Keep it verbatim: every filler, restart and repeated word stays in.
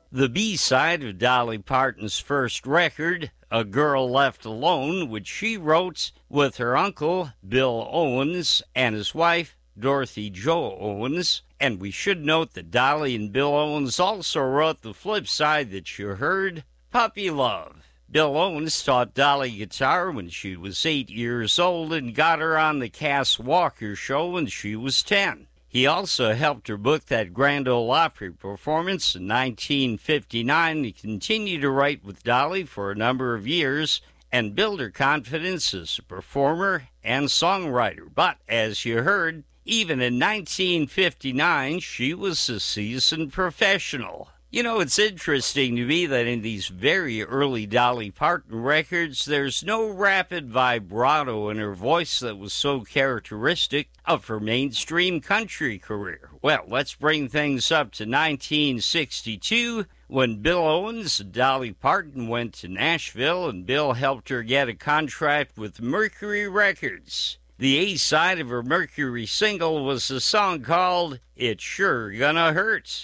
The B-side of Dolly Parton's first record, A Girl Left Alone, which she wrote with her uncle, Bill Owens, and his wife, Dorothy Jo Owens. And we should note that Dolly and Bill Owens also wrote the flip side that you heard, Puppy Love. Bill Owens taught Dolly guitar when she was eight years old and got her on the Cass Walker Show when she was ten. He also helped her book that Grand Ole Opry performance in nineteen fifty-nine. He continued to write with Dolly for a number of years and build her confidence as a performer and songwriter. But as you heard, even in nineteen fifty-nine, she was a seasoned professional. You know, it's interesting to me that in these very early Dolly Parton records, there's no rapid vibrato in her voice that was so characteristic of her mainstream country career. Well, let's bring things up to nineteen sixty-two, when Bill Owens and Dolly Parton went to Nashville, and Bill helped her get a contract with Mercury Records. The A-side of her Mercury single was a song called It's Sure Gonna Hurt.